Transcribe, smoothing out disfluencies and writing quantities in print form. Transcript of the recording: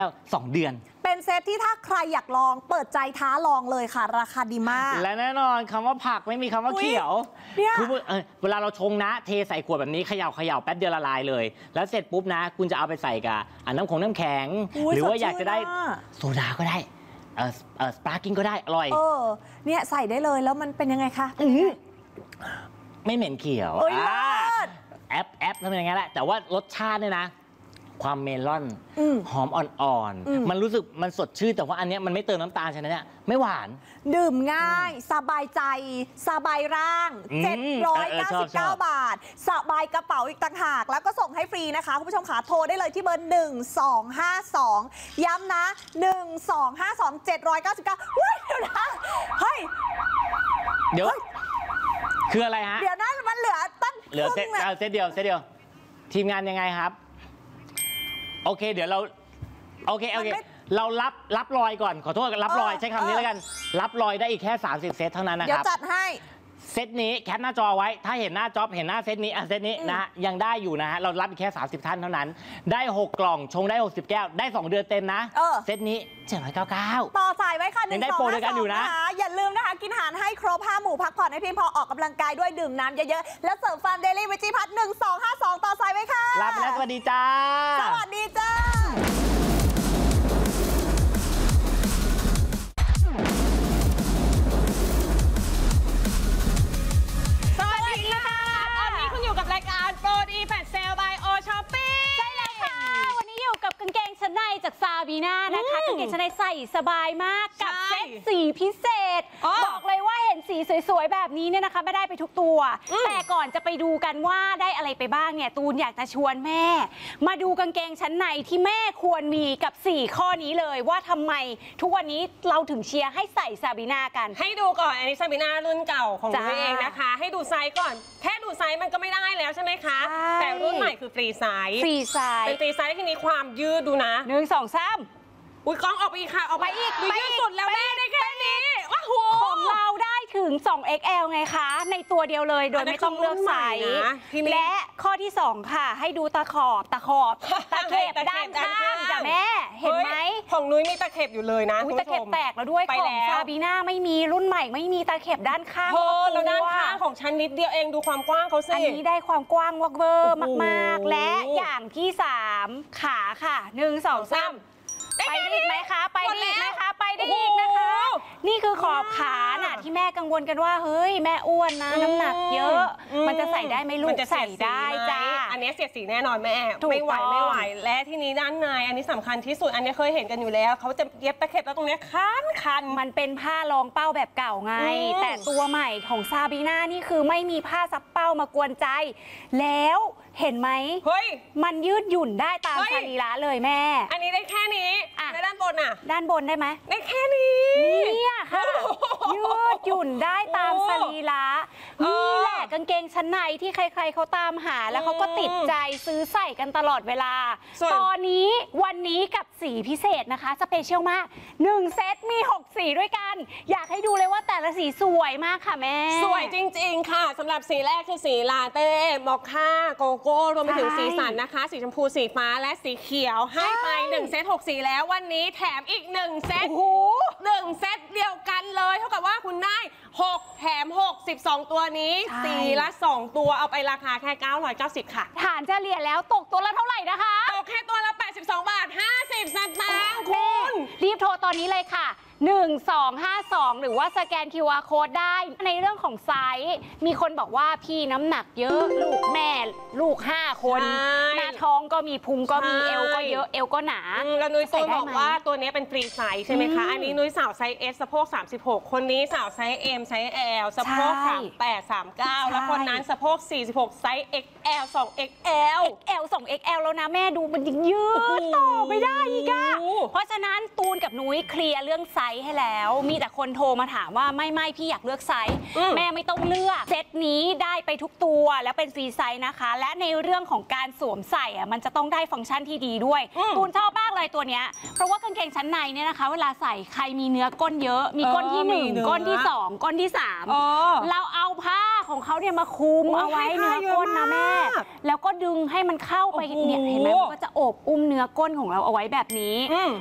2 เดือนเป็นเซตที่ถ้าใครอยากลองเปิดใจท้าลองเลยค่ะราคาดีมากและแน่นอนคำว่าผักไม่มีคำว่าเขียวคือเวลาเราชงนะเทใส่ขวดแบบนี้เขย่าแป๊บเดียวละลายเลยแล้วเสร็จปุ๊บนะคุณจะเอาไปใส่กับน้ำแข็งหรือว่าอยากจะได้โซดาก็ได้สปาร์กิ้งก็ได้อร่อยเนี่ยใส่ได้เลยแล้วมันเป็นยังไงคะไม่เหม็นเขียวแอปทำยังไงแหละแต่ว่ารสชาติเนี่ยนะความเมลอนหอมอ่อนๆมันรู้สึกมันสดชื่นแต่ว่าอันนี้มันไม่เติมน้ำตาลฉะนั้นเนี่ยไม่หวานดื่มง่ายสบายใจสบายร่าง799 บาทสบายกระเป๋าอีกต่างหากแล้วก็ส่งให้ฟรีนะคะคุณผู้ชมขาโทรได้เลยที่เบอร์1252ย้ำนะ1252 799เฮ้ยเดี๋ยวนะเฮ้ยเดี๋ยวคืออะไรฮะเดี๋ยวนะมันเหลือตั้งเหลือเซตเดียวทีมงานยังไงครับโอเคเดี๋ยวเราโอเคเรารับรอยก่อนขอโทษรับรอยใช้คำนี้แล้วกันรับรอยได้อีกแค่30 เซตเท่านั้นนะครับเดี๋ยวจัดให้เซตนี้แคปหน้าจอไว้ถ้าเห็นหน้าจ็อบเห็นหน้าเซตนี้เซตนี้นะยังได้อยู่นะฮะเรารับอีกแค่30 ท่านเท่านั้นได้6 กล่องชงได้60 แก้วได้2 เดือนเต็มนะเซตนี้799 ต่อสายไว้ค่ะยังได้โปรด้วยกันอยู่นะอย่าลืมนะคะกินอาหารให้ครบ5 หมู่พักผ่อนให้เพียงพอออกกำลังกายด้วยดื่มน้ำเยอะๆแล้วเสริมฟาร์มเดลี่วิจิพัฒน์1252ต่อสายไว้ค่ะรับไปแล้วสวัสดีจ้าสวัสดีจ้าจากซาบีน่านะคะกางเกงชั้นในใส่สบายมากกับเซ็ตสีพิเศษบอกเลยว่าเห็นสีสวยๆแบบนี้เนี่ยนะคะไม่ได้ไปทุกตัวแต่ก่อนจะไปดูกันว่าได้อะไรไปบ้างเนี่ยตูนอยากจะชวนแม่มาดูกางเกงชั้นในที่แม่ควรมีกับ4 ข้อนี้เลยว่าทำไมทุกวันนี้เราถึงเชียร์ให้ใส่ซาบีน่ากันให้ดูก่อนอันนี้ซาบีน่ารุ่นเก่าของตัวเองนะคะให้ดูไซส์ก่อนแค่ดูไซส์มันก็ไม่ได้แล้วใช่ไหมคะแต่รุ่นใหม่คือฟรีไซส์เป็นฟรีไซส์ที่นี้ความยืดดูนะ 1 2 3 อุ้ยกล้องออกไปอีกค่ะออกไปอีกยืดสุดแล้วแม่ได้แค่นี้ว้าวของเราได้ถึง 2XL ไงคะในตัวเดียวเลยโดยไม่ต้องเลือกไซส์และข้อที่2ค่ะให้ดูตะเข็บด้านข้างจ้ะแม่เห็นไหมของนุ้ยมีตะเข็บอยู่เลยนะตะเข็บแตกแล้วด้วยของซาบีน่าไม่มีรุ่นใหม่ไม่มีตะเข็บด้านข้างแล้วด้านข้างของฉันนิดเดียวเองดูความกว้างเขาสิอันนี้ได้ความกว้างเวอร์มากๆและอย่างที่3ขาค่ะ1 2 3ไปได้อีกไหมคะไปได้อีกไหมคะไปได้อีกนะคะนี่คือขอบขาน่ะที่แม่กังวลกันว่าเฮ้ยแม่อ้วนนะน้ำหนักเยอะมันจะใส่ได้ไหมลูกใส่ได้จ้าอันนี้เสียสีแน่นอนแม่ไม่ไหวและที่นี้ด้านในอันนี้สำคัญที่สุดอันนี้เคยเห็นกันอยู่แล้วเขาจะเย็บตะเข็บแล้วตรงนี้คันมันเป็นผ้ารองเป้าแบบเก่าไงแต่ตัวใหม่ของซาบีน่านี่คือไม่มีผ้าซับเป้ามากวนใจแล้วเห็นไหมเฮ้ยมันยืดหยุ่นได้ตามสรีระเลยแม่อันนี้ได้แค่นี้ด้านบนด้านบนได้ไหมได้แค่นี้เนี่ยค่ะยืดหยุ่นได้ตามสรีระนี่แหละกางเกงชั้นในที่ใครๆเขาตามหาแล้วเขาก็ติดใจซื้อใส่กันตลอดเวลาตอนนี้วันนี้กับสีพิเศษนะคะสเปเชียลมาก1 เซตมี6 สีด้วยกันอยากให้ดูเลยว่าแต่ละสีสวยมากค่ะแม่สวยจริงๆค่ะสำหรับสีแรกคือสีลาเต้มอคค่าโกโก้รวมไปถึงสีสันนะคะสีชมพูสีฟ้าและสีเขียวให้ไป1 เซต6 สีแล้ววันนี้แถมอีก1 เซต1 เซตเดียวกันเลยเท่ากับว่าคุณได้6แถม6 12 ตัวนี้สีละ2 ตัวเอาไปราคาแค่990ค่ะฐานเฉลี่ยแล้วตกตัวละเท่าไหร่นะคะตกแค่ตัวละ82 บาท 50 สตางค์คุณรีบโทรตอนนี้เลยค่ะ1252หรือว่าสแกน QR Code ได้ในเรื่องของไซส์มีคนบอกว่าพี่น้ำหนักเยอะลูกแม่ลูก5 คนหน้าท้องก็มีพุงก็มีเอวก็เยอะเอวก็หนาแล้วนุ้ยตูนบอกว่าตัวนี้เป็นฟรีไซส์ใช่ไหมคะอันนี้นุ้ยสาวไซส์ S สะโพก36คนนี้สาวไซส์ M ไซส์ L สะโพก38 39แล้วคนนั้นสะโพก46ไซส์ XL 2XL XL 2XL แล้วนะแม่ดูมันยังยืดต่อไม่ได้อีกอะเพราะฉะนั้นตูนกับนุ้ยเคลียร์เรื่องไซส์ให้แล้วมีแต่คนโทรมาถามว่าไม่พี่อยากเลือกไซส์แม่ไม่ต้องเลือกเซตนี้ได้ไปทุกตัวแล้วเป็นฟรีไซส์นะคะและในเรื่องของการสวมใส่มันจะต้องได้ฟังก์ชันที่ดีด้วยตูนชอบมากเลยตัวเนี้ยเพราะว่ากางเกงชั้นในเนี่ยนะคะเวลาใส่ใครมีเนื้อก้นเยอะมีก้นที่1ก้นที่2ก้นที่3เราเอาผ้าขของเขาเนี่ยมาคุมเอาไว้เนื้อก้นนะแม่แล้วก็ดึงให้มันเข้าไปเนี่ยเห็นไหมมันก็จะโอบอุ้มเนื้อก้นของเราเอาไว้แบบนี้